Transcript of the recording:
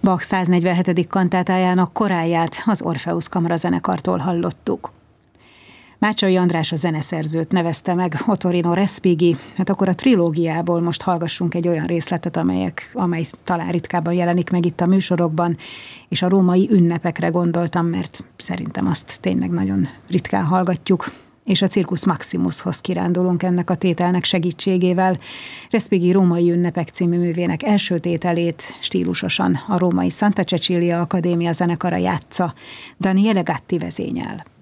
Bach 147. kantátájának koráját az Orpheus kamarazenekartól hallottuk. Mácsai András a zeneszerzőt nevezte meg Ottorino Respighi, hát akkor a trilógiából most hallgassunk egy olyan részletet, amely talán ritkábban jelenik meg itt a műsorokban, és a római ünnepekre gondoltam, mert szerintem azt tényleg nagyon ritkán hallgatjuk, és a Circus Maximushoz kirándulunk ennek a tételnek segítségével. Respighi Római ünnepek című művének első tételét stílusosan a római Santa Cecilia Akadémia zenekara játsza, Daniele Gatti vezényel.